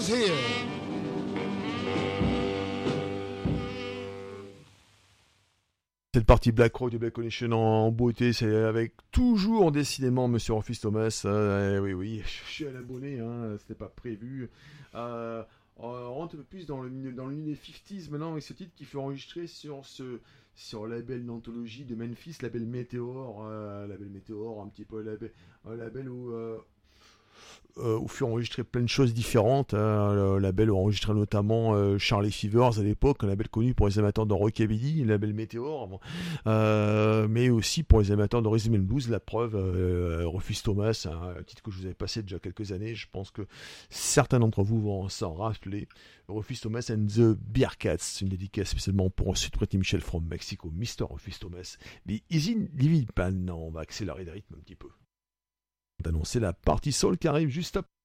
is here. Cette partie Black Rock de Black Connection en beauté, c'est avec toujours décidément Monsieur Rufus Thomas. Oui, je suis à l'abonné, c'était pas prévu. On rentre un peu plus dans l'univers 50s maintenant avec ce titre qui fut enregistré sur le label d'anthologie de Memphis, label Meteor, un petit peu un label où furent enregistrées plein de choses différentes. Le label a enregistré notamment Charlie Fevers à l'époque, un label connu pour les amateurs de rockabilly, le label Meteor, mais aussi pour les amateurs de rhythm and blues. La preuve, Rufus Thomas, un titre que je vous avais passé déjà quelques années, je pense que certains d'entre vous vont s'en rappeler. Rufus Thomas and the Bearcats, une dédicace spécialement pour ensuite Pretty Michel from Mexico, Mr. Rufus Thomas. The Easy Living Pan, on va accélérer le rythme un petit peu. D'annoncer la partie soul qui arrive juste après.